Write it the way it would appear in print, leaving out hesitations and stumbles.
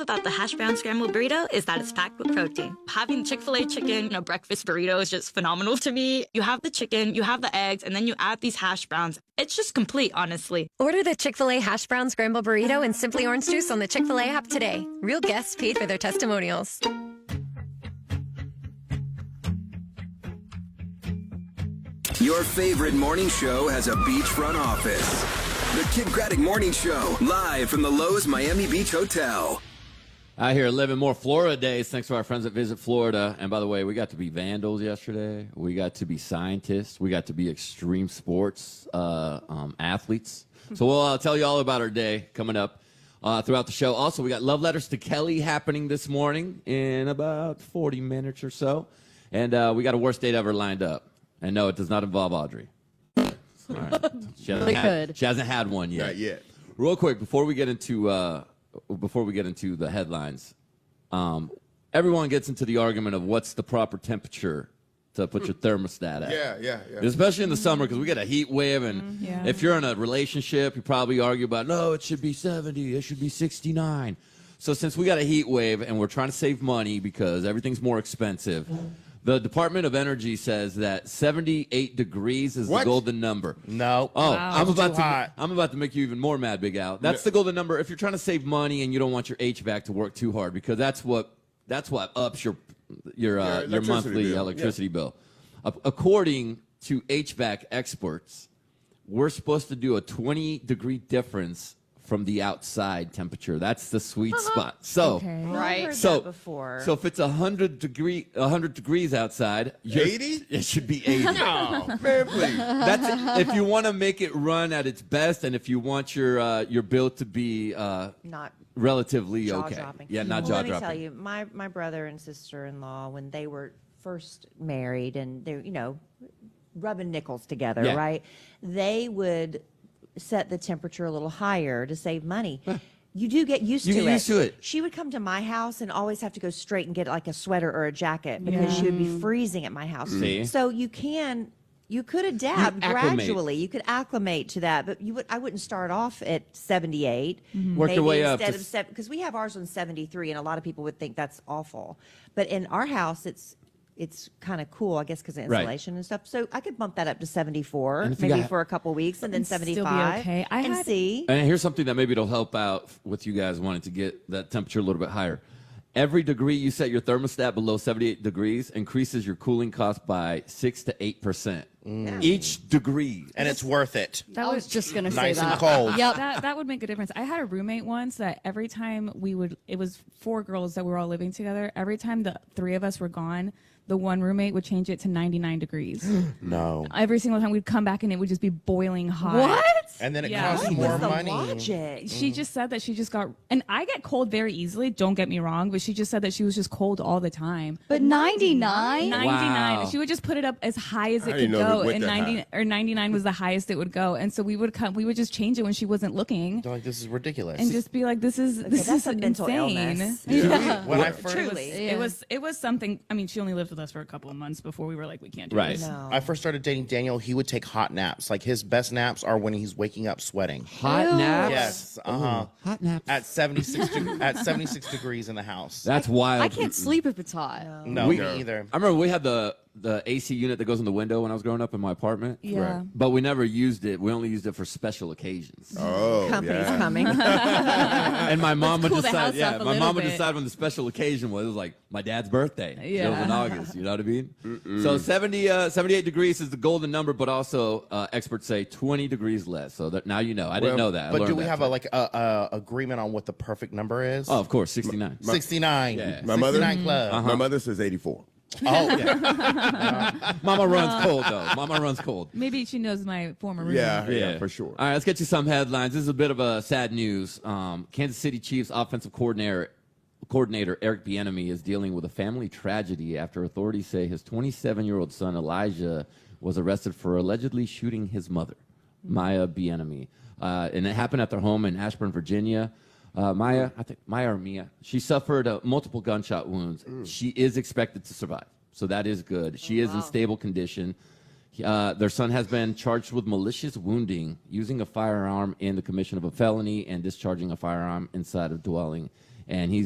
about the hash brown scrambled burrito is that it's packed with protein. Having Chick-fil-A chicken, breakfast burrito is just phenomenal to me. You have the chicken, you have the eggs, and then you add these hash browns. It's just complete, honestly. Order the Chick-fil-A hash brown scrambled burrito and Simply Orange Juice on the Chick-fil-A app today. Real guests paid for their testimonials. Your favorite morning show has a beachfront office. The Kid Craddock Morning Show, live from the Lowe's Miami Beach Hotel. Out here living more Florida days thanks to our friends at Visit Florida. And by the way, we got to be vandals yesterday. We got to be scientists. We got to be extreme sports athletes. So we'll tell you all about our day coming up throughout the show. Also, we got Love Letters to Kelly happening this morning in about 40 minutes or so. And we got a worst date ever lined up. And no, it does not involve Audrey. All right. She hasn't had one yet. Not yet. Real quick, before we get into the headlines, everyone gets into the argument of what's the proper temperature to put your thermostat at. Yeah. Especially in the summer because we get a heat wave, and if you're in a relationship, you probably argue about, no, it should be 70, it should be 69. So since we got a heat wave and we're trying to save money because everything's more expensive, the Department of Energy says that 78 degrees is the golden number. No. Oh, wow. I'm about to make you even more mad, Big Al. That's the golden number if you're trying to save money and you don't want your HVAC to work too hard, because that's what ups your monthly electricity bill. According to HVAC experts, we're supposed to do a 20-degree difference from the outside temperature. That's the sweet spot. So, right. So, before. So if it's 100 degrees outside, 80? It should be 80. No, man, please. That's if you want to make it run at its best, and if you want your bill to be not relatively okay. Jaw-dropping. Yeah, not Let jaw-dropping. me tell you, my brother and sister-in-law, when they were first married and they're, rubbing nickels together, right? They would set the temperature a little higher to save money. You do get used to it. You get used to it. She would come to my house and always have to go straight and get like a sweater or a jacket because she would be freezing at my house. See? So you could adapt gradually. You could acclimate to that, but I wouldn't start off at 78. Work your way up. Instead of because we have ours on 73, and a lot of people would think that's awful. But in our house, it's kind of cool, I guess, because of insulation and stuff. So I could bump that up to 74, maybe for a couple weeks, and then 75. Still be okay. See. And here's something that maybe it'll help out with you guys wanting to get that temperature a little bit higher. Every degree you set your thermostat below 78 degrees increases your cooling cost by 6 to 8%. Each degree. And it's worth it. I was just going to say Nice that. and cold. Yep. That would make a difference. I had a roommate once that every time it was 4 girls that were all living together. Every time the 3 of us were gone, the one roommate would change it to 99 degrees. No. Every single time we'd come back and it would just be boiling hot. What? And then it Yeah. costs What more was the money. logic? She just said that she just got, and I get cold very easily, don't get me wrong, but she just said that she was just cold all the time. But 99? 99. Wow. She would just put it up as high as it didn't could know go, it went and that 90 high. or 99 was the highest it would go. And so we would just change it when she wasn't looking, They're like, this is ridiculous. and just be like, this is That's a mental insane. illness. when I first, Truly. It was something. I mean, she only lived with us for a couple of months before we were like, we can't do Right. this. No. I first started dating Daniel, he would take hot naps. Like his best naps are when he's waking up sweating. Hot naps? Yes. Hot naps. At 76 degrees in the house. That's wild. I can't sleep if it's hot. No, We- me either. I remember we had the AC unit that goes in the window when I was growing up in my apartment. Yeah. But we never used it. We only used it for special occasions. Oh, Company's yeah. coming. And my mom would cool the decide. house Yeah, off a my little mom would bit. decide when the special occasion was. It was like my dad's birthday. Yeah. It was in August. You know what I mean? So 78 degrees is the golden number, but also experts say 20 degrees less. So that now you know. I didn't know that. I But do learned we that have today. a agreement on what the perfect number is? Oh, of course, 69. 69. Yeah. My mother- 69 club. My mother says 84. Oh, yeah. Mama runs cold though. Mama runs cold. Maybe she knows my former roommate. Yeah, for sure. All right, let's get you some headlines. This is a bit of a sad news. Kansas City Chiefs offensive coordinator Eric Bieniemy is dealing with a family tragedy after authorities say his 27-year-old son Elijah was arrested for allegedly shooting his mother, Maya Bieniemy, and it happened at their home in Ashburn, Virginia. Maya or Mia, she suffered multiple gunshot wounds. She is expected to survive, so that is good. She is in stable condition. Their son has been charged with malicious wounding, using a firearm in the commission of a felony, and discharging a firearm inside a dwelling. And he's